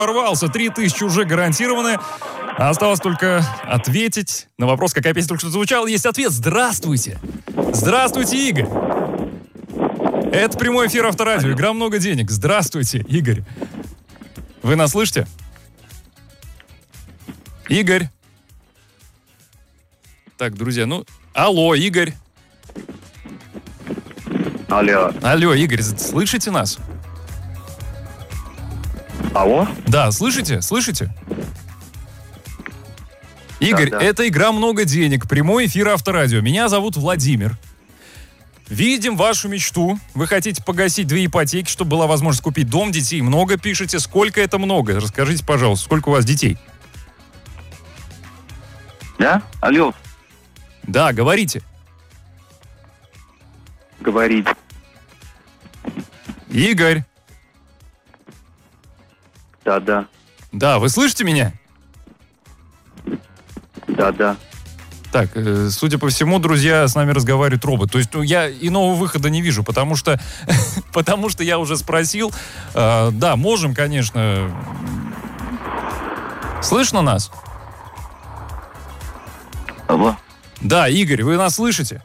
Порвался, 3000 уже гарантированы. Осталось только ответить на вопрос, какая песня только что звучала. Есть ответ. Здравствуйте. Здравствуйте, Игорь. Это прямой эфир Авторадио. Игра «Много денег». Здравствуйте, Игорь. Вы нас слышите? Игорь. Так, друзья, алло, Игорь. Алло. Алло, Игорь, слышите нас? Алло? Да, слышите? Слышите? Игорь, да. Это игра «Много денег», прямой эфир Авторадио. Меня зовут Владимир. Видим вашу мечту. Вы хотите погасить 2 ипотеки, чтобы была возможность купить дом, детей много пишете. Сколько это много? Расскажите, пожалуйста, сколько у вас детей? Да? Алло. Да, говорите. Говорить. Игорь. Да. Да, вы слышите меня? Да. Так, судя по всему, друзья, с нами разговаривает робот. То есть я иного выхода не вижу, потому что я уже спросил. Да, можем, конечно. Слышно нас? Алло. Да, Игорь, вы нас слышите?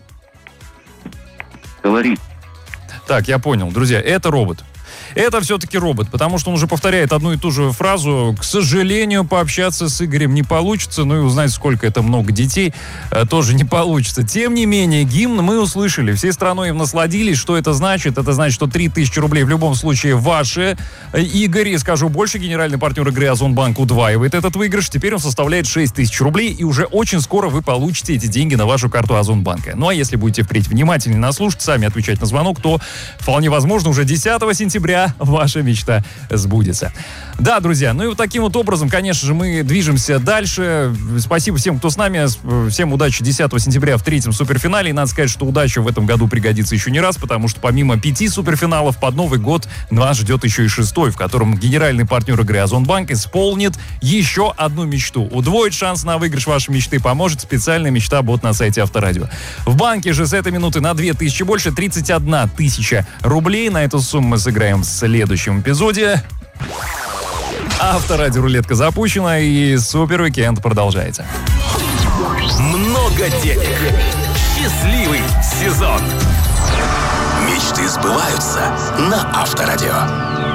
Говори. Так, я понял. Друзья, это робот. Это все-таки робот, потому что он уже повторяет одну и ту же фразу. К сожалению, пообщаться с Игорем не получится, и узнать, сколько это много детей, тоже не получится. Тем не менее, гимн мы услышали, всей страной им насладились. Что это значит? Это значит, что 3000 рублей в любом случае ваши. Игорь, и скажу больше, генеральный партнер игры Озонбанк удваивает этот выигрыш. Теперь он составляет 6000 рублей, и уже очень скоро вы получите эти деньги на вашу карту Озонбанка. Ну а если будете впредь внимательнее нас слушать, сами отвечать на звонок, то вполне возможно уже 10 сентября ваша мечта сбудется. Да, друзья, и вот таким вот образом, конечно же, мы движемся дальше. Спасибо всем, кто с нами. Всем удачи 10 сентября в 3-м суперфинале. И надо сказать, что удача в этом году пригодится еще не раз, потому что помимо 5 суперфиналов под Новый год нас ждет еще и 6-й, в котором генеральный партнер игры Озонбанк исполнит еще одну мечту. Удвоить шанс на выигрыш вашей мечты поможет специальная мечта-бот на сайте Авторадио. В банке же с этой минуты на 2000 больше, 31 тысяча рублей. На эту сумму мы сыграем в следующем эпизоде. Авторадио рулетка запущена, и супер уикенд продолжается. Много денег. Счастливый сезон. Мечты сбываются на Авторадио.